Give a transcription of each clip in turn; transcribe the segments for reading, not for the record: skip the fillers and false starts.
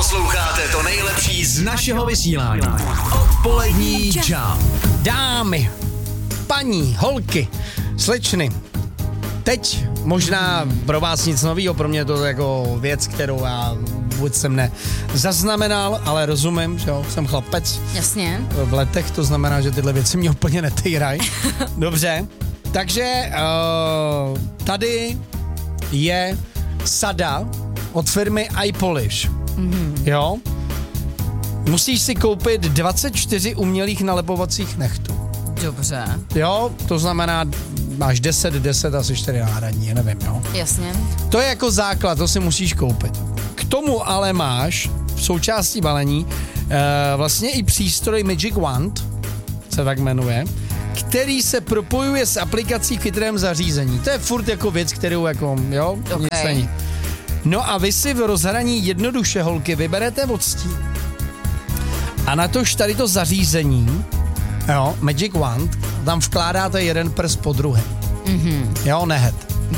Posloucháte to nejlepší z našeho vysílání. Odpolední Jump. Dámy, paní, holky, slečny, teď možná pro vás nic novýho, pro mě je to jako věc, kterou já vůbec jsem nezaznamenal, ale rozumím, že jo, jsem chlapec. Jasně. V letech, to znamená, že tyhle věci mě úplně netýrají. Dobře, takže tady je sada od firmy iPolish. Jo? Musíš si koupit 24 umělých nalepovacích nechtů. Dobře. Jo, to znamená, máš 10 asi 4 náhradní, nevím, jo. Jasně. To je jako základ, to si musíš koupit. K tomu ale máš v součástí balení vlastně i přístroj Magic Wand, se tak jmenuje, který se propojuje s aplikací v chytrém zařízení. To je furt jako věc, kterou jako, jo, Okay. nic není. No a vy si v rozhraní jednoduše, holky, vyberete odstín. A na tož tady to zařízení, jo, Magic Wand, tam vkládáte jeden prst po druhém. Jo, nehet.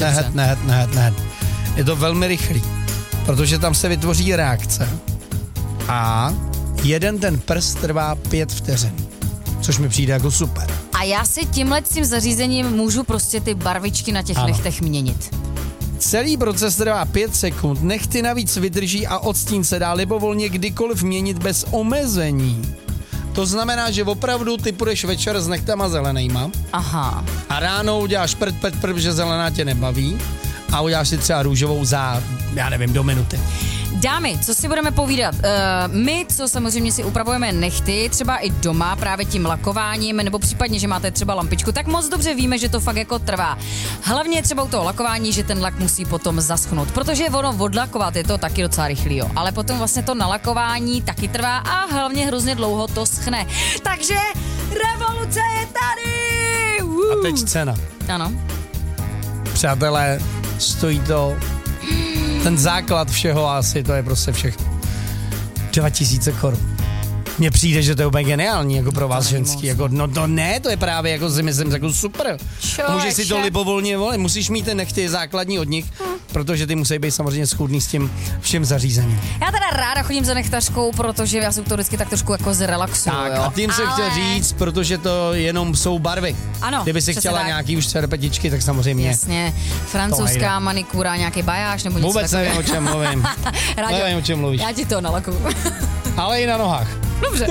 Je to velmi rychlý, protože tam se vytvoří reakce a jeden ten prst trvá 5 vteřin, což mi přijde jako super. A já si tímhle tím zařízením můžu prostě ty barvičky na těch nechtech měnit. Celý proces trvá 5 sekund, nechty navíc vydrží a odstín se dá libovolně kdykoliv měnit bez omezení. To znamená, že opravdu ty půjdeš večer s nechtama zelenýma. Aha. A ráno uděláš prd, že zelená tě nebaví a uděláš si třeba růžovou za, já nevím, do minuty. Dámy, co si budeme povídat? My, co samozřejmě si upravujeme nechty, třeba i doma právě tím lakováním, nebo případně, že máte třeba lampičku, tak moc dobře víme, že to fakt jako trvá. Hlavně třeba u toho lakování, že ten lak musí potom zaschnout, protože ono odlakovat je to taky docela rychlý, jo. Ale potom vlastně to nalakování taky trvá a hlavně hrozně dlouho to schne. Takže revoluce je tady! A teď cena. Ano. Přátelé, stojí to, ten základ všeho asi, to je prostě všechno. 2000 korun. Mně přijde, že to je úplně geniální, jako pro vás ženský, jako, no to ne, to je právě, jako si myslím, jako super. Můžeš si to libovolně volit, musíš mít ten nechty základní od nich, protože ty musí být samozřejmě schůdný s tím všem zařízením. Já teda ráda chodím za nechtařkou, protože já si to vždycky tak trošku jako zrelaxuju, Tak jo. a tím se chtěl říct, protože to jenom jsou barvy. Ano. Kdyby si chtěla tak. nějaký už cerpetičky, tak samozřejmě. Jasně, francouzská manikura, nějaký bajáž nebo něco Vůbec nevím, o čem mluvím. Nevím, o čem mluvíš. Já ti to nalakuju. Ale i na nohách. Dobře.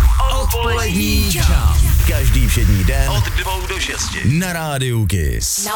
Odpolední Jump. Každý všední den od 2 do 6 na rádiu Kiss.